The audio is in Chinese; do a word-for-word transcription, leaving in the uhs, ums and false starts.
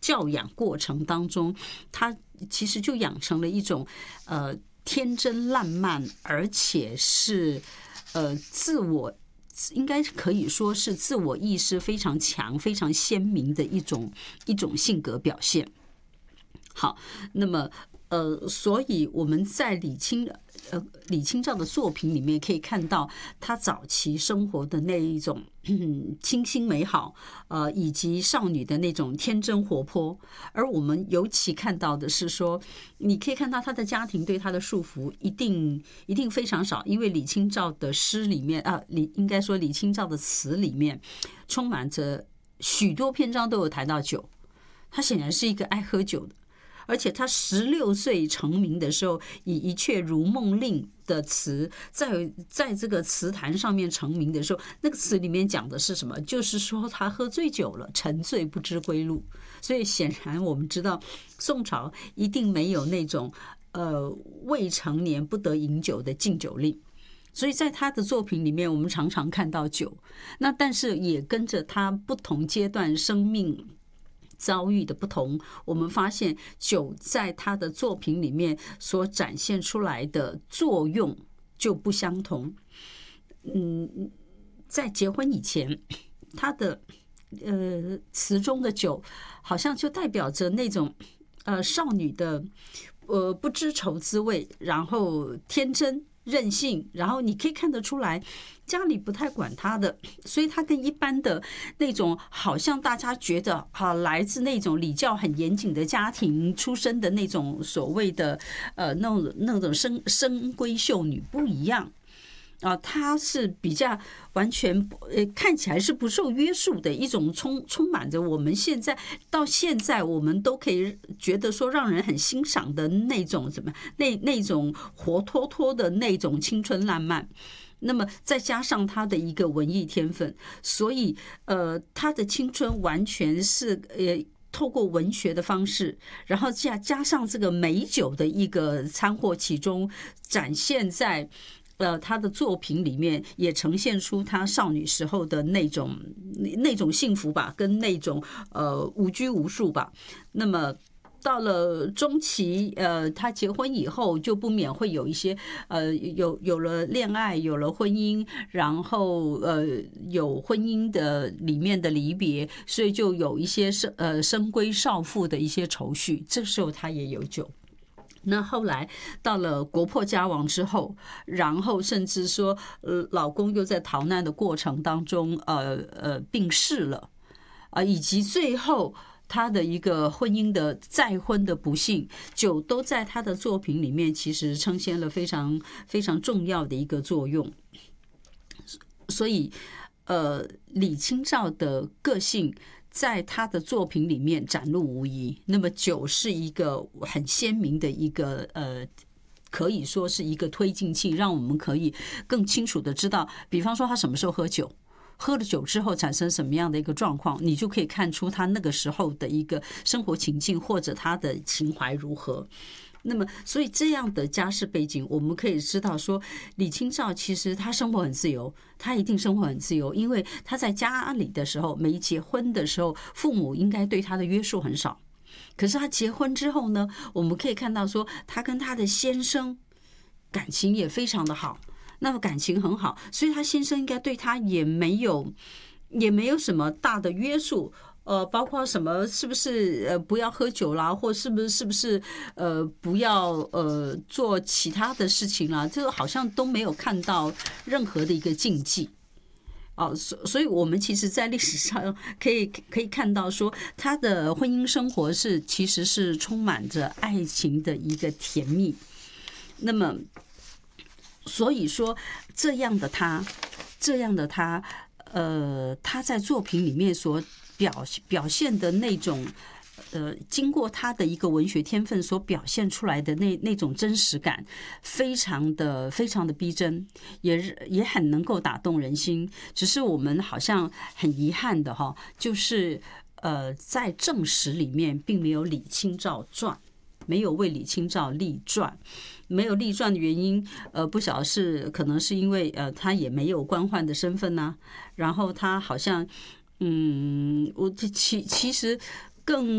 教养过程当中，他其实就养成了一种呃天真烂漫，而且是呃自我。应该可以说是自我意识非常强、非常鲜明的一种一种性格表现。好，那么呃，所以我们在李清呃李清照的作品里面可以看到他早期生活的那一种嗯清新美好，呃，以及少女的那种天真活泼。而我们尤其看到的是说，你可以看到他的家庭对他的束缚一定一定非常少，因为李清照的诗里面啊，李应该说李清照的词里面充满着许多篇章都有谈到酒，他显然是一个爱喝酒的。而且他十六岁成名的时候，以一阙如梦令的词，在在这个词坛上面成名的时候，那个词里面讲的是什么？就是说他喝醉酒了，沉醉不知归路。所以显然我们知道，宋朝一定没有那种呃未成年不得饮酒的禁酒令。所以在他的作品里面，我们常常看到酒，那但是也跟着他不同阶段生命遭遇的不同，我们发现酒在他的作品里面所展现出来的作用就不相同。嗯，在结婚以前，他的呃词中的酒好像就代表着那种呃少女的呃不知愁滋味，然后天真任性，然后你可以看得出来家里不太管他的，所以他跟一般的那种好像大家觉得啊来自那种礼教很严谨的家庭出身的那种所谓的呃那种那种深深闺秀女不一样啊，她是比较完全呃看起来是不受约束的一种充充满着我们现在到现在我们都可以觉得说让人很欣赏的那种什么那那种活脱脱的那种青春烂漫。那么再加上他的一个文艺天分，所以呃他的青春完全是呃透过文学的方式，然后加加上这个美酒的一个掺和其中，展现在呃，他的作品里面也呈现出他少女时候的那种那种幸福吧，跟那种呃无拘无束吧。那么到了中期，呃，他结婚以后就不免会有一些呃有有了恋爱，有了婚姻，然后呃有婚姻的里面的离别，所以就有一些生呃深闺少妇的一些愁绪。这时候他也有酒。那后来到了国破家亡之后，然后甚至说，呃，老公又在逃难的过程当中，呃呃病逝了，啊，以及最后他的一个婚姻的再婚的不幸，就都在他的作品里面其实呈现了非常非常重要的一个作用。所以，呃，李清照的个性在他的作品里面展露无遗。那么酒是一个很鲜明的一个呃，可以说是一个推进器，让我们可以更清楚的知道，比方说他什么时候喝酒，喝了酒之后产生什么样的一个状况，你就可以看出他那个时候的一个生活情境或者他的情怀如何。那么，所以这样的家世背景，我们可以知道说，李清照其实她生活很自由，她一定生活很自由，因为她在家里的时候，没结婚的时候，父母应该对她的约束很少。可是她结婚之后呢，我们可以看到说，她跟她的先生感情也非常的好，那么感情很好，所以她先生应该对她也没有也没有什么大的约束。呃，包括什么是不是呃不要喝酒啦，或是不是是不是呃不要呃做其他的事情啦，这个好像都没有看到任何的一个禁忌。哦，所所以我们其实在历史上可以可以看到说，他的婚姻生活是其实是充满着爱情的一个甜蜜。那么，所以说这样的他，这样的他，呃，他在作品里面所表表现的那种，呃，经过他的一个文学天分所表现出来的那那种真实感，非常的非常的逼真，也也很能够打动人心。只是我们好像很遗憾的哈，就是呃，在正史里面并没有李清照传，没有为李清照立传。没有立传的原因，呃，不晓得是可能是因为呃，他也没有官宦的身份呐、啊，然后他好像。嗯，我其其实更